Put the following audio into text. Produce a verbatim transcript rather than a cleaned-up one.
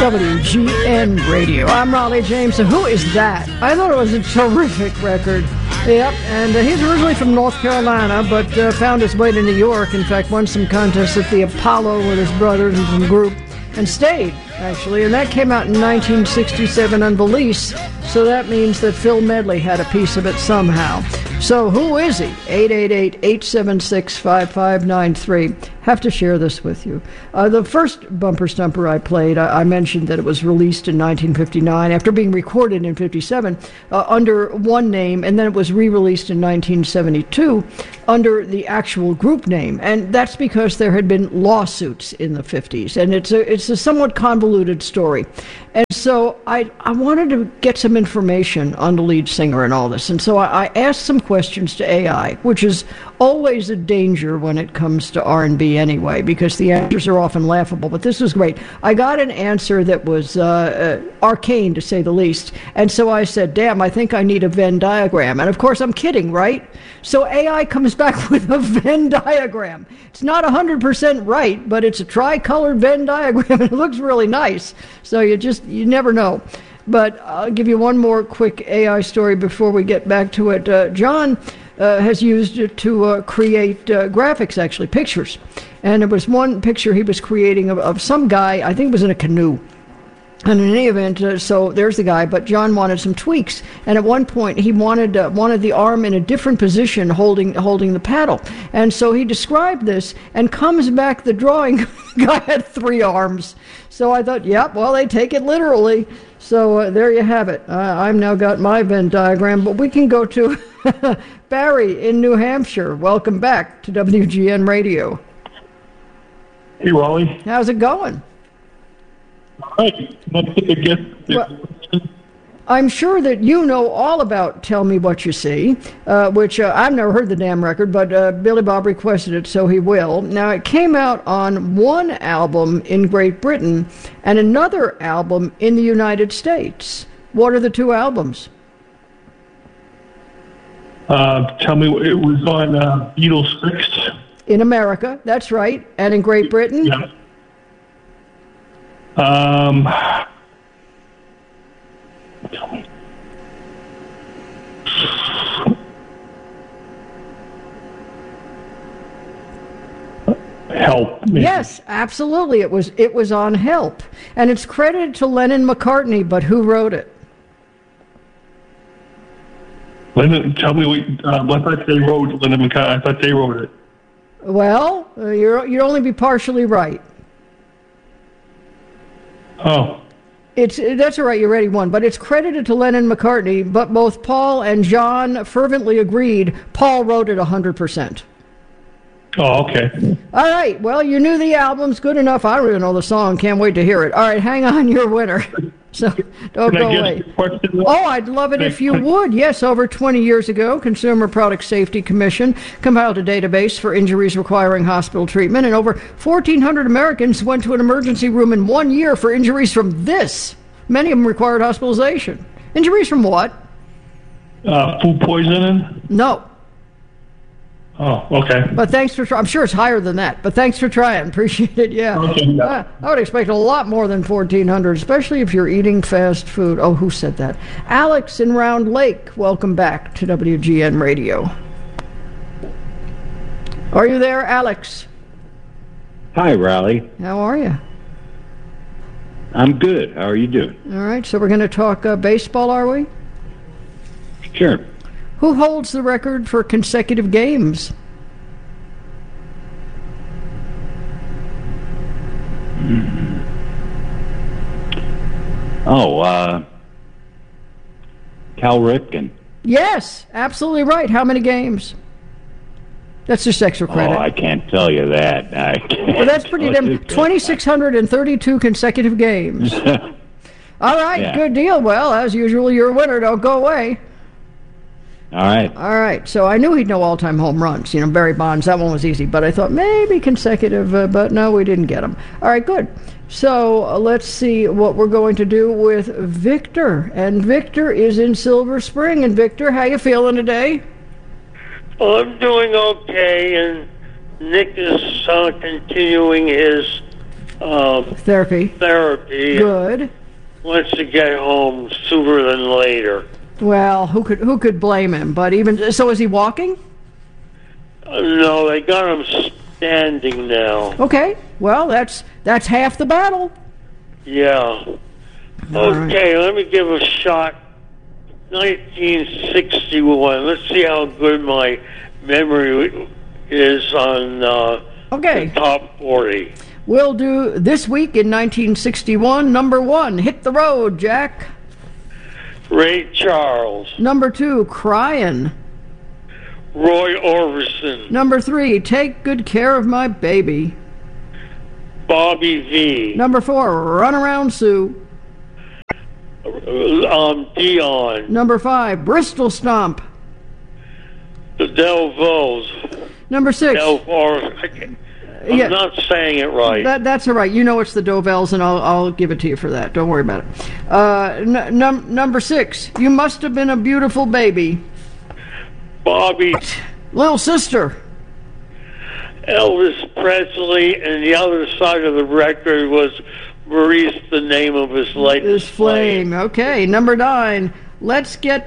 W G N Radio. I'm Raleigh James. So who is that? I thought it was a terrific record. Yep, and uh, he's originally from North Carolina, but uh, found his way to New York. In fact, won some contests at the Apollo with his brothers and some group, and stayed, actually. And that came out in nineteen sixty-seven on Valise, so that means that Phil Medley had a piece of it somehow. So who is he? eight eight eight, eight seven six, five five nine three. Have to share this with you. Uh, the first Bumper Stumper I played, I, I mentioned that it was released in nineteen fifty-nine after being recorded in fifty-seven uh, under one name, and then it was re-released in nineteen seventy-two under the actual group name. And that's because there had been lawsuits in the fifties, and it's a, it's a somewhat convoluted story. And so I, I wanted to get some information on the lead singer and all this. And so I, I asked some questions to A I, which is always a danger when it comes to R and B anyway, because the answers are often laughable. But this was great. I got an answer that was uh, uh, arcane, to say the least. And so I said, damn, I think I need a Venn diagram. And of course, I'm kidding, right? So A I comes back with a Venn diagram. It's not one hundred percent right, but it's a tricolored Venn diagram. It looks really nice. So you just, you never know. But I'll give you one more quick A I story before we get back to it. Uh, John uh, has used it to uh, create uh, graphics, actually, pictures. And there was one picture he was creating of, of some guy, I think it was in a canoe. And in any event, uh, so there's the guy, but John wanted some tweaks. And at one point, he wanted uh, wanted the arm in a different position holding holding the paddle. And so he described this, and comes back, the drawing guy had three arms. So I thought, yep, well, they take it literally. So uh, there you have it. Uh, I've now got my Venn diagram, but we can go to Barry in New Hampshire. Welcome back to W G N Radio. Hey, Raleigh. How's it going? Right. Well, I'm sure that you know all about Tell Me What You See, uh, which uh, I've never heard the damn record, but uh, Billy Bob requested it, so he will. Now, it came out on one album in Great Britain and another album in the United States. What are the two albums? Uh, tell me, it was on uh, Beatles Fixed. In America, that's right. And in Great Britain? Yeah. Um, Help. Maybe. Yes, absolutely. It was it was on Help, and it's credited to Lennon McCartney. But who wrote it? Lennon, tell me what. Uh, I thought they wrote Lennon McCartney. I thought they wrote it. Well, uh, you're you'd only be partially right. Oh. It's that's all right. You already won, but it's credited to Lennon McCartney. But both Paul and John fervently agreed Paul wrote it a hundred percent. Oh, okay. All right. Well, you knew the album's good enough. I don't even know the song. Can't wait to hear it. All right, hang on. You're a winner. So don't Can go I away. Question? Oh, I'd love it if you would. Yes, over twenty years ago, Consumer Product Safety Commission compiled a database for injuries requiring hospital treatment, and over fourteen hundred Americans went to an emergency room in one year for injuries from this. Many of them required hospitalization. Injuries from what? Uh, food poisoning? No. Oh, okay. But thanks for trying. I'm sure it's higher than that, but thanks for trying. Appreciate it, yeah. Okay, yeah. Uh, I would expect a lot more than fourteen hundred, especially if you're eating fast food. Oh, who said that? Alex in Round Lake, welcome back to W G N Radio. Are you there, Alex? Hi, Raleigh. How are you? I'm good. How are you doing? All right, so we're going to talk uh, baseball, are we? Sure. Who holds the record for consecutive games? Oh, uh, Cal Ripken. Yes, absolutely right. How many games? That's just extra credit. Oh, I can't tell you that. I can't well, that's pretty damn. twenty-six hundred thirty-two consecutive games. All right, yeah. Good deal. Well, as usual, you're a winner. Don't go away. All right. All right. So I knew he'd know all-time home runs. You know, Barry Bonds, that one was easy. But I thought maybe consecutive, uh, but no, we didn't get them. All right, good. So uh, let's see what we're going to do with Victor. And Victor is in Silver Spring. And Victor, how you feeling today? Well, I'm doing okay. And Nick is uh, continuing his um, Therapy. therapy. Good. Wants to get home sooner than later. Well, who could who could blame him? But even so, is he walking? Uh, no, they got him standing now. Okay. Well, that's that's half the battle. Yeah. All Okay, let me give a shot. nineteen sixty-one. Let's see how good my memory is on uh, Okay. the top forty. We'll do This Week in nineteen sixty-one. Number one, Hit the Road, Jack. Ray Charles. Number two, Crying. Roy Orbison. Number three, Take Good Care of My Baby. Bobby V. Number four, Run Around Sue. Um, Dion. Number five, Bristol Stomp. The Delvos. Number six, Delvos. I'm yeah. not saying it right. That, that's all right. You know it's the Dovels, and I'll, I'll give it to you for that. Don't worry about it. Uh, n- num- number six, You Must Have Been a Beautiful Baby. Bobby. Little Sister. Elvis Presley, and the other side of the record was Maurice, the name of his latest This Flame. Okay, number nine, Let's Get